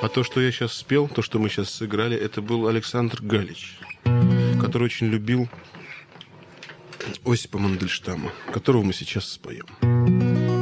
А то, что я сейчас спел, то, что мы сейчас сыграли, это был Александр Галич, который очень любил Осипа Мандельштама, которого мы сейчас споем.